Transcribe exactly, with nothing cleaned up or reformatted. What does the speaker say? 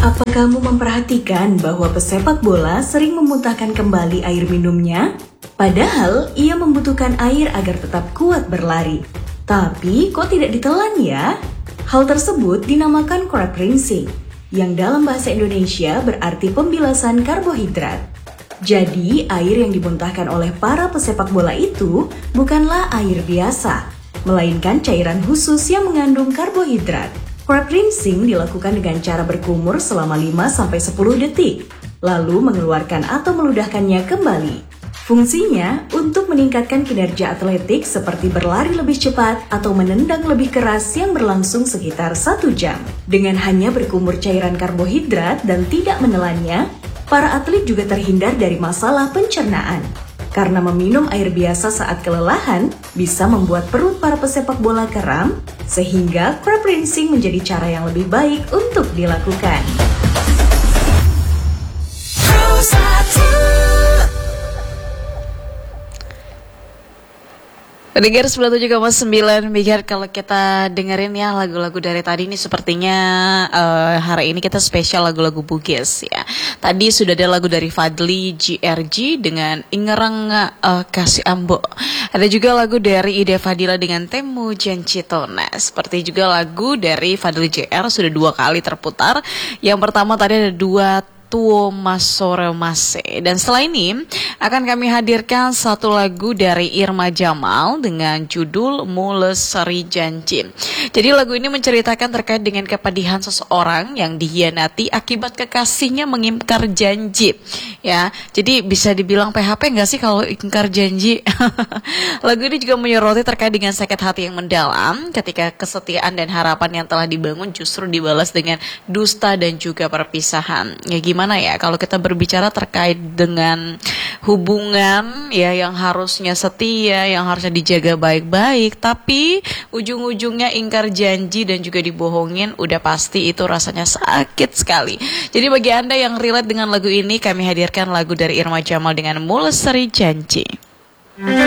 Apa kamu memperhatikan bahwa pesepak bola sering memuntahkan kembali air minumnya? Padahal ia membutuhkan air agar tetap kuat berlari. Tapi kok tidak ditelan ya? Hal tersebut dinamakan crab rinsing, yang dalam bahasa Indonesia berarti pembilasan karbohidrat. Jadi air yang dimuntahkan oleh para pesepak bola itu bukanlah air biasa, melainkan cairan khusus yang mengandung karbohidrat. Crab rinsing dilakukan dengan cara berkumur selama lima sampai sepuluh detik, lalu mengeluarkan atau meludahkannya kembali. Fungsinya untuk meningkatkan kinerja atletik seperti berlari lebih cepat atau menendang lebih keras yang berlangsung sekitar satu jam. Dengan hanya berkumur cairan karbohidrat dan tidak menelannya, para atlet juga terhindar dari masalah pencernaan. Karena meminum air biasa saat kelelahan bisa membuat perut para pesepak bola kram, sehingga crab rinsing menjadi cara yang lebih baik untuk dilakukan. Pendengar sembilan puluh tujuh koma sembilan Biar kalau kita dengerin ya lagu-lagu dari tadi ini sepertinya uh, hari ini kita spesial lagu-lagu Bugis ya. Tadi sudah ada lagu dari Fadly G R G dengan Ingerang uh, Kasih Ambo. Ada juga lagu dari Ida Fadila dengan Temu Jancitona. Seperti juga lagu dari Fadly J R sudah dua kali terputar. Yang pertama tadi ada dua Tuo Masore Mase. Dan setelah ini akan kami hadirkan satu lagu dari Irma Jamal dengan judul Mules Seri Janji. Jadi lagu ini menceritakan terkait dengan kepedihan seseorang yang dihianati akibat kekasihnya mengingkar janji. Ya, jadi bisa dibilang P H P nggak sih kalau ingkar janji? Lagu ini juga menyoroti terkait dengan sakit hati yang mendalam ketika kesetiaan dan harapan yang telah dibangun justru dibalas dengan dusta dan juga perpisahan. Ya gimana Gimana ya kalau kita berbicara terkait dengan hubungan ya yang harusnya setia, yang harusnya dijaga baik-baik, tapi ujung-ujungnya ingkar janji dan juga dibohongin, udah pasti itu rasanya sakit sekali. Jadi bagi Anda yang relate dengan lagu ini, kami hadirkan lagu dari Irma Jamal dengan Mules Seri Janji.